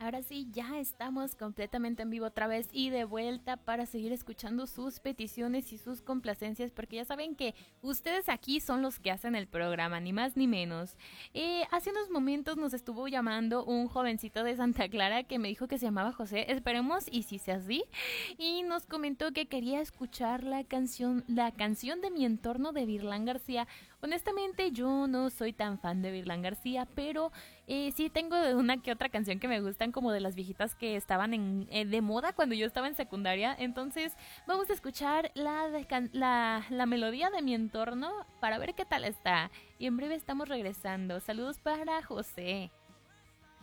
Ahora sí, ya estamos completamente en vivo otra vez y de vuelta para seguir escuchando sus peticiones y sus complacencias, porque ya saben que ustedes aquí son los que hacen el programa, ni más ni menos. Hace unos momentos nos estuvo llamando un jovencito de Santa Clara que me dijo que se llamaba José, esperemos y si sea así, y nos comentó que quería escuchar la canción de Mi Entorno de Virlán García. Honestamente yo no soy tan fan de Virlán García, pero sí, tengo una que otra canción que me gustan como de las viejitas que estaban de moda cuando yo estaba en secundaria. Entonces vamos a escuchar la melodía de Mi Entorno para ver qué tal está. Y en breve estamos regresando. Saludos para José.